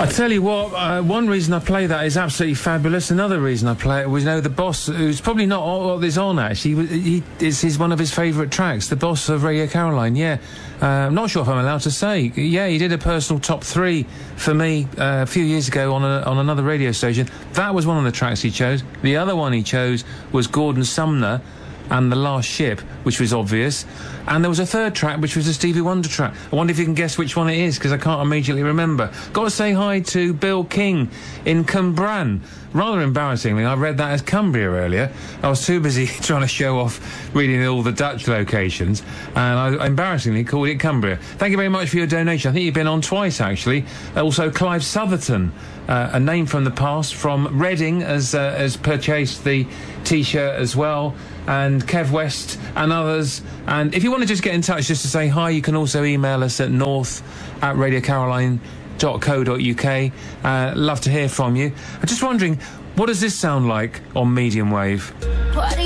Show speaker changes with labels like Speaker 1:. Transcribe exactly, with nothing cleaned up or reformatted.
Speaker 1: I tell you what, uh, one reason I play that is absolutely fabulous. Another reason I play it was, you know, the Boss, who's probably not what this on, actually. He, he, it's his, one of his favourite tracks, the Boss of Radio Caroline, yeah. Uh, I'm not sure if I'm allowed to say. Yeah, he did a personal top three for me uh, a few years ago on, a, on another radio station. That was one of the tracks he chose. The other one he chose was Gordon Sumner and The Last Ship, which was obvious. And there was a third track, which was a Stevie Wonder track. I wonder if you can guess which one it is, because I can't immediately remember. Got to say hi to Bill King in Cumbran. Rather embarrassingly, I read that as Cumbria earlier. I was too busy trying to show off reading all the Dutch locations, and I embarrassingly called it Cumbria. Thank you very much for your donation. I think you've been on twice, actually. Also, Clive Southerton, uh, a name from the past, from Reading, has, uh, has purchased the T-shirt as well, and Kev West and others. And if you want to just get in touch just to say hi, you can also email us at north at radio caroline dot co dot uk. Uh, love to hear from you. I'm just wondering, what does this sound like on medium wave?